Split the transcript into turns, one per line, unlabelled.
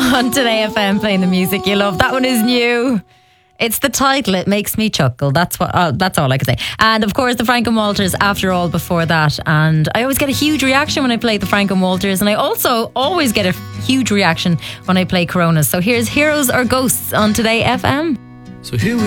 on Today FM, playing the music you love. That one is new. It's the title. It makes me chuckle. That's all I can say. And of course, the Frank and Walters, After All, before that. And I always get a huge reaction when I play the Frank and Walters. And I also always get a huge reaction when I play Coronas. So here's Heroes or Ghosts on Today FM.
So here we